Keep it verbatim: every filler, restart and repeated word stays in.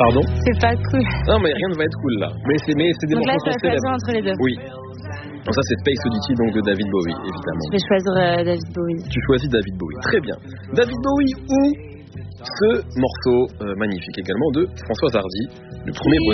Pardon? C'est pas cool. Non, mais rien ne va être cool là. Mais c'est, mais c'est des Donc là, morceaux je sont dois célèbres. choisir entre les deux. Oui. Donc ça, c'est Space Oddity, donc de David Bowie, évidemment. Je vais choisir euh, David Bowie. Tu choisis David Bowie. Très bien. David Bowie ou ce morceau euh, magnifique également de Françoise Hardy, le premier bonheur.